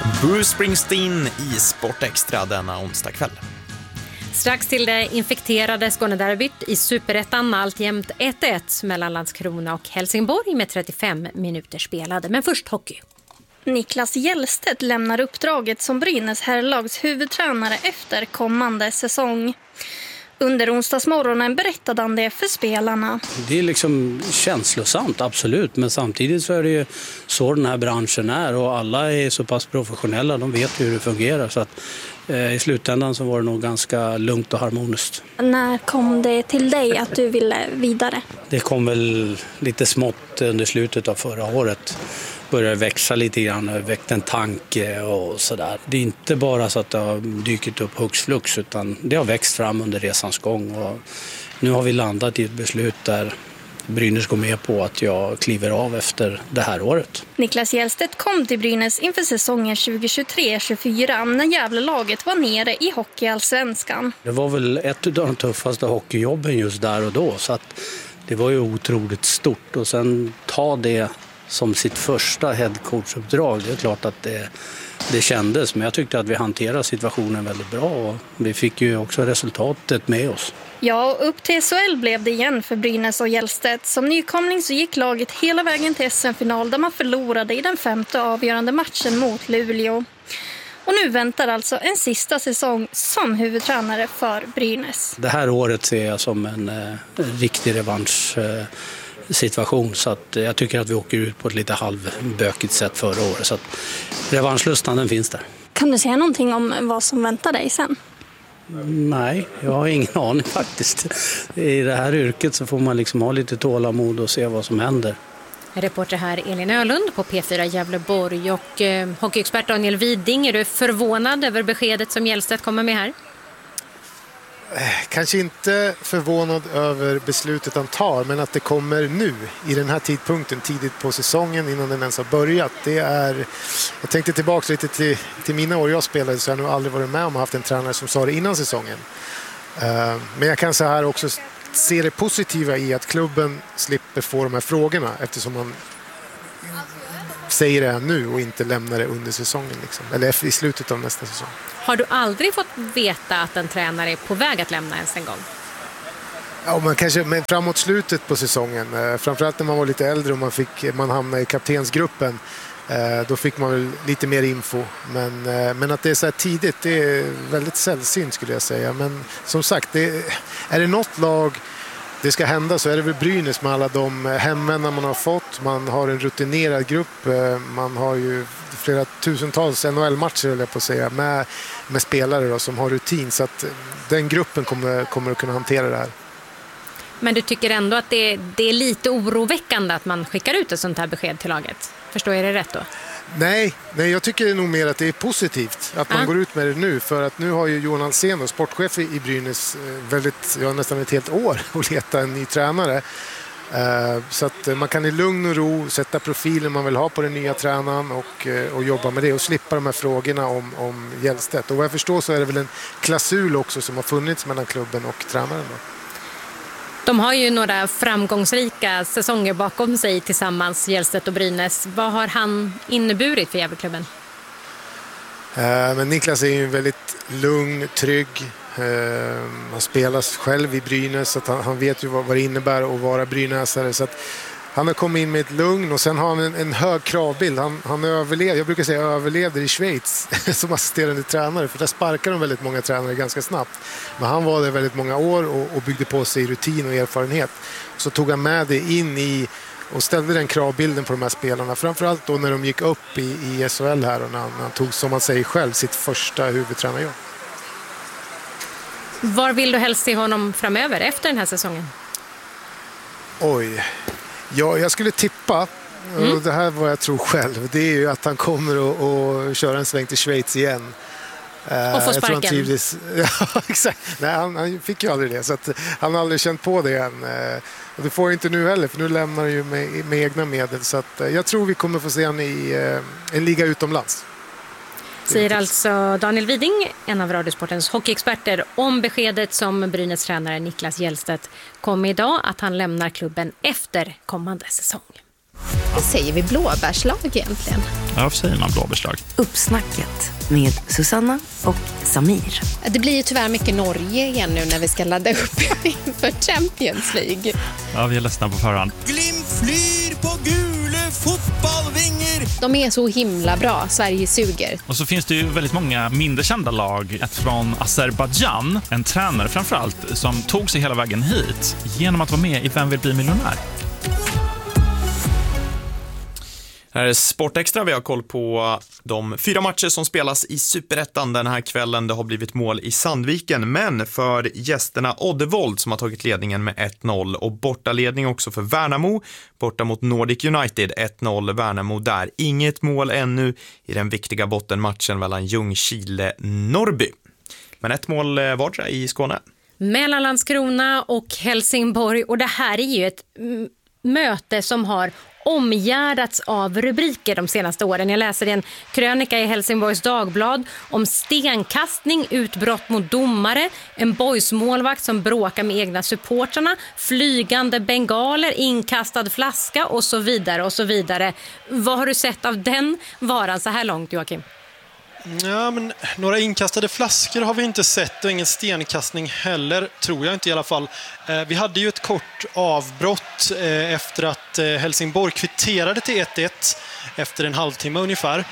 Bruce Springsteen i Sport Extra denna onsdag kväll. Strax till det infekterade Skånederbyt i Superettan, alltjämt 1-1 mellan Landskrona och Helsingborg med 35 minuter spelade. Men först hockey. Niklas Hjellstedt lämnar uppdraget som Brynäs herrlags huvudtränare efter kommande säsong. Under onsdagsmorgonen berättade han det för spelarna. Det är liksom känslosamt, absolut. Men samtidigt så är det ju så den här branschen är. Och alla är så pass professionella, de vet hur det fungerar. Så att, i slutändan så var det nog ganska lugnt och harmoniskt. När kom det till dig att du ville vidare? Det kom väl lite smått under slutet av förra året. Började växa lite grann, väckte en tanke och sådär. Det är inte bara så att det har dykt upp hux flux, utan det har växt fram under resans gång. Och nu har vi landat i ett beslut där Brynäs går med på att jag kliver av efter det här året. Niklas Hjellstedt kom till Brynäs inför säsongen 2023-24 när Gävlelaget var nere i hockeyallsvenskan. Det var väl ett av de tuffaste hockeyjobben just där och då, så att det var ju otroligt stort. Och sen ta det som sitt första headcoachuppdrag, det är klart att det kändes. Men jag tyckte att vi hanterade situationen väldigt bra och vi fick ju också resultatet med oss. Ja, upp till SHL blev det igen för Brynäs och Hjellstedt. Som nykomling så gick laget hela vägen till SM-final där man förlorade i den 5:e avgörande matchen mot Luleå. Och nu väntar alltså en sista säsong som huvudtränare för Brynäs. Det här året ser jag som en riktig revanschsituation, så att jag tycker att vi åker ut på ett lite halvbökigt sätt förra året. Så att revanschlustan, den finns där. Kan du säga någonting om vad som väntar dig sen? Nej, jag har ingen aning faktiskt. I det här yrket så får man liksom ha lite tålamod och se vad som händer. Reporter här Elin Ölund på P4 Gävleborg och hockeyexpert Daniel Widing. Är du förvånad över beskedet som Hjellstedt kommer med här? Kanske inte förvånad över beslutet han tar, men att det kommer nu i den här tidpunkten, tidigt på säsongen innan den ens har börjat. Det är, jag tänkte tillbaka lite till mina år jag spelade, så jag har nog aldrig varit med om att ha haft en tränare som sa det innan säsongen. Men jag kan så här också se det positiva i att klubben slipper få de här frågorna, eftersom man säger det nu och inte lämnar det under säsongen liksom, eller i slutet av nästa säsong. Har du aldrig fått veta att en tränare är på väg att lämna ens en gång? Ja, men framåt slutet på säsongen, framförallt när man var lite äldre och man hamnade i kaptensgruppen, då fick man väl lite mer info. Men att det är så här tidigt, det är väldigt sällsynt skulle jag säga. Men som sagt, är det något lag det ska hända så är det väl Brynäs med alla de hemvänner man har fått. Man har en rutinerad grupp, man har ju flera tusentals NHL-matcher eller på att säga, med spelare då, som har rutin, så att den gruppen kommer att kunna hantera det här. Men du tycker ändå att det är lite oroväckande att man skickar ut ett sånt här besked till laget? Förstår jag det rätt då? Nej, jag tycker nog mer att det är positivt att man går ut med det nu, för att nu har ju Johan Alsén, sportchef i Brynäs, nästan ett helt år att leta en ny tränare. Så att man kan i lugn och ro sätta profilen man vill ha på den nya tränaren och jobba med det och slippa de här frågorna om Hjellstedt. Och vad jag förstår så är det väl en klausul också som har funnits mellan klubben och tränaren då. De har ju några framgångsrika säsonger bakom sig tillsammans, Hjellstedt och Brynäs. Vad har han inneburit för Gävleklubben? Men Niklas är ju väldigt lugn, trygg. Han spelar själv i Brynäs, så att han vet ju vad det innebär att vara brynäsare. Så att han har kommit in med ett lugn och sen har han en hög kravbild. Han överlevde, jag brukar säga överlevde i Schweiz som assisterande tränare, för där sparkar de väldigt många tränare ganska snabbt. Men han var där väldigt många år och byggde på sig rutin och erfarenhet. Så tog han med det in i och ställde den kravbilden på de här spelarna. Framförallt då när de gick upp i SHL här och när han tog, som man säger själv, sitt första huvudtränarjobb. Var vill du helst se honom framöver efter den här säsongen? Oj, ja, jag skulle tippa, och det här var jag tror själv, det är ju att han kommer att köra en sväng till Schweiz igen. Och få sparken. Ja, exakt. Nej, han fick ju aldrig det, så att han har aldrig känt på det än. Och det får jag inte nu heller, för nu lämnar han ju med egna medel. Så att jag tror vi kommer få se han i en liga utomlands. Säger alltså Daniel Widing, en av Radiosportens hockeyexperter, om beskedet som Brynäs tränare Niklas Hjellstedt kom idag, att han lämnar klubben efter kommande säsong. Vad säger vi blåbärslag egentligen? Ja, vad säger man blåbärslag? Uppsnacket med Susanna och Samir. Det blir ju tyvärr mycket Norge igen nu när vi ska ladda upp för Champions League. Ja, vi är ledsna på förhand. Glimt flyr på gule fotbollvinger. De är så himla bra, Sverige suger. Och så finns det ju väldigt många mindre kända lag. Ett från Azerbaijan, en tränare framförallt, som tog sig hela vägen hit genom att vara med i Vem vill bli miljonär? Här är Sportextra. Vi har koll på de 4 matcher som spelas i Superettan den här kvällen. Det har blivit mål i Sandviken, men för gästerna Oddevold som har tagit ledningen med 1-0 och bortaledning också för Värnamo. Borta mot Nordic United 1-0 Värnamo där. Inget mål ännu i den viktiga bottenmatchen mellan Ljungskile-Norrby. Men 1 mål vardera i Skåne. Mellan Landskrona och Helsingborg, och det här är ju ett möte som har omgärdats av rubriker de senaste åren. Jag läser en krönika i Helsingborgs Dagblad om stenkastning, utbrott mot domare, en boysmålvakt som bråkar med egna supportrarna, flygande bengaler, inkastad flaska och så vidare och så vidare. Vad har du sett av den varan så här långt, Joakim? Ja, men några inkastade flaskor har vi inte sett och ingen stenkastning heller, tror jag inte i alla fall. Vi hade ju ett kort avbrott efter att Helsingborg kvitterade till 1-1 efter en halvtimme ungefär.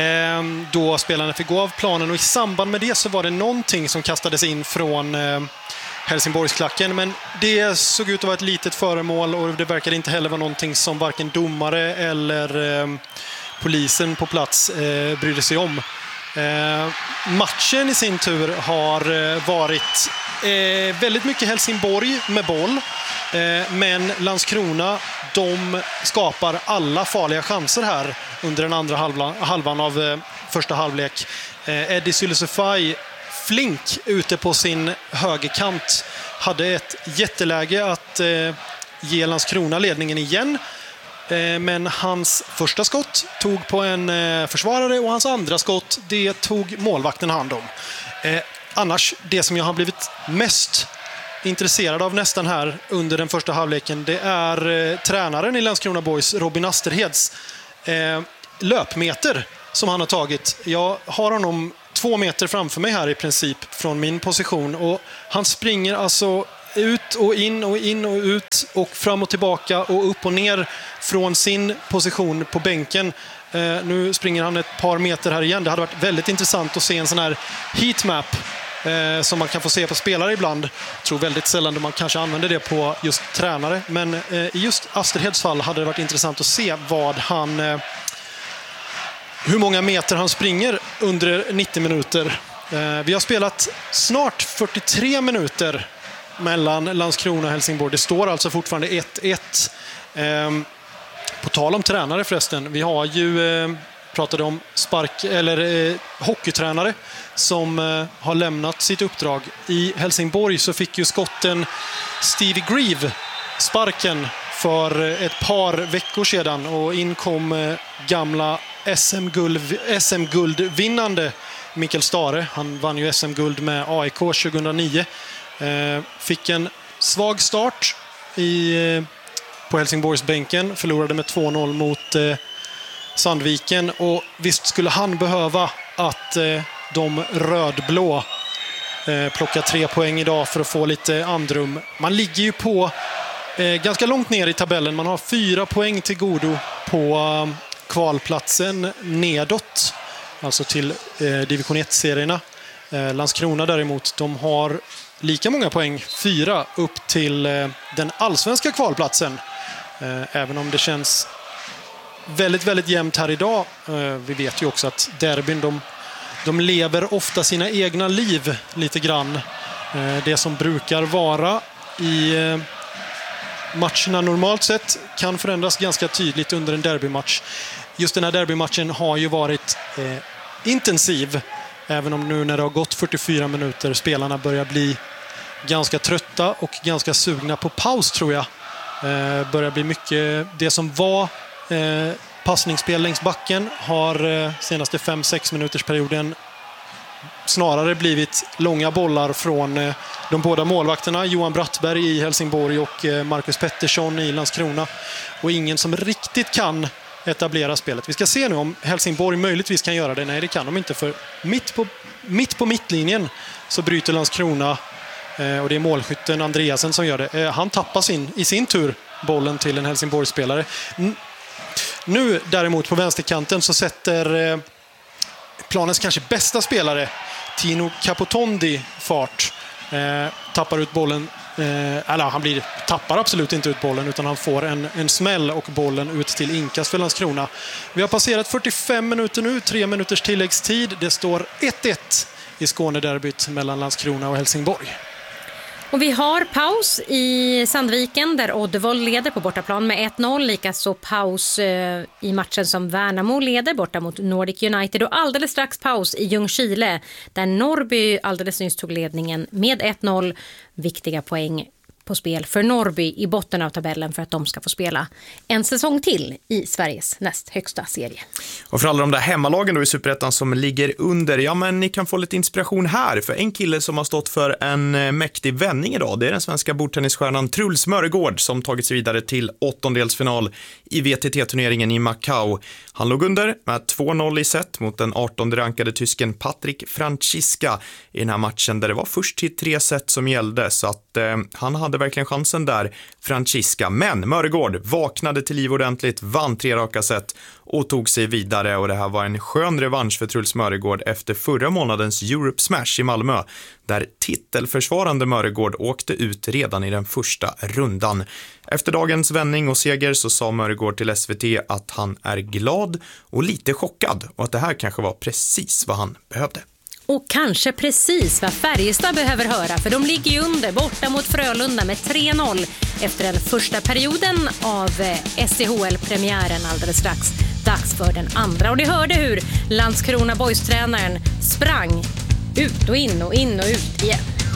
Då spelarna fick gå av planen och i samband med det så var det någonting som kastades in från Helsingborgsklacken, men det såg ut att vara ett litet föremål och det verkade inte heller vara någonting som varken domare eller polisen på plats brydde sig om. Matchen i sin tur har varit väldigt mycket Helsingborg med boll, men Landskrona, de skapar alla farliga chanser här under den andra halvan av första halvlek. Eddie Sylisufaj flink ute på sin högerkant hade ett jätteläge att ge Landskrona ledningen igen. Men hans första skott tog på en försvarare och hans andra skott, det tog målvakten hand om. Annars, det som jag har blivit mest intresserad av nästan här under den första halvleken, det är tränaren i Landskrona Boys, Robin Asterheds löpmeter som han har tagit. Jag har honom 2 meter framför mig här i princip från min position och han springer alltså ut och in och in och ut och fram och tillbaka och upp och ner från sin position på bänken. Nu springer han ett par meter här igen. Det hade varit väldigt intressant att se en sån här heatmap som man kan få se på spelare ibland. Jag tror väldigt sällan man kanske använder det på just tränare. Men i just Asterheds fall hade det varit intressant att se hur många meter han springer under 90 minuter. Vi har spelat snart 43 minuter mellan Landskrona och Helsingborg. Det står alltså fortfarande 1-1. På tal om tränare förresten, vi har ju pratade om hockeytränare som har lämnat sitt uppdrag. I Helsingborg så fick ju skotten Stevie Grieve sparken för ett par veckor sedan och inkom gamla SM-guldvinnande Mikael Stare. Han vann ju SM-guld med AIK 2009. Fick en svag start på Helsingborgsbänken, förlorade med 2-0 mot Sandviken och visst skulle han behöva att de rödblå plocka 3 poäng idag för att få lite andrum. Man ligger ju på ganska långt ner i tabellen, man har 4 poäng till godo på kvalplatsen nedåt, alltså till division 1-serierna. Landskrona däremot, de har lika många poäng, 4 upp till den allsvenska kvalplatsen. Även om det känns väldigt, väldigt jämnt här idag. Vi vet ju också att derbyn, de lever ofta sina egna liv lite grann. Det som brukar vara i matcherna normalt sett kan förändras ganska tydligt under en derbymatch. Just den här derbymatchen har ju varit intensiv. Även om nu när det har gått 44 minuter spelarna börjar bli ganska trötta och ganska sugna på paus, tror jag. Börjar bli mycket det som var passningsspel längs backen har senaste 5-6 minuters perioden snarare blivit långa bollar från de båda målvakterna, Johan Brattberg i Helsingborg och Marcus Pettersson i Landskrona. Och ingen som riktigt kan etablera spelet. Vi ska se nu om Helsingborg möjligtvis kan göra det. Nej, det kan de inte, för mitt på mittlinjen så bryter Landskrona, och det är målskytten Andreasen som gör det. Han tappar i sin tur bollen till en Helsingborgsspelare. Nu däremot på vänsterkanten så sätter planens kanske bästa spelare Tino Capotondi fart. Tappar ut bollen, eller tappar absolut inte ut bollen, utan han får en smäll och bollen ut till inkast för Landskrona. Vi har passerat 45 minuter nu, 3 minuters tilläggstid. Det står 1-1 i Skånederbyt mellan Landskrona och Helsingborg. Och vi har paus i Sandviken där Oddevold leder på bortaplan med 1-0. Likaså paus i matchen som Värnamo leder borta mot Nordic United. Och alldeles strax paus i Ljungskile där Norrby alldeles nyss tog ledningen med 1-0. Viktiga poäng på spel för Norrby i botten av tabellen för att de ska få spela en säsong till i Sveriges näst högsta serie. Och för alla de där hemmalagen då i Superettan som ligger under, ja men ni kan få lite inspiration här, för en kille som har stått för en mäktig vändning idag, det är den svenska bordtennisstjärnan Truls Mörgård som tagit sig vidare till 8-delsfinal i VTT-turneringen i Macau. Han låg under med 2-0 i set mot den 18:e rankade tysken Patrik Franziska i den här matchen där det var först till 3 set som gällde, så att han hade verkligen chansen där, Franziska. Men Mörgård vaknade till liv ordentligt, vann 3 raka set och tog sig vidare, och det här var en skön revansch för Truls Mörgård efter förra månadens Europe Smash i Malmö där titelförsvarande Mörgård åkte ut redan i den första rundan. Efter dagens vändning och seger så sa Mörgård till SVT att han är glad och lite chockad och att det här kanske var precis vad han behövde. Och kanske precis vad Färjestad behöver höra, för de ligger ju under borta mot Frölunda med 3-0 efter den första perioden av SCHL-premiären alldeles strax. Dags för den andra, och ni hörde hur Landskrona Boys-tränaren sprang ut och in och ut igen.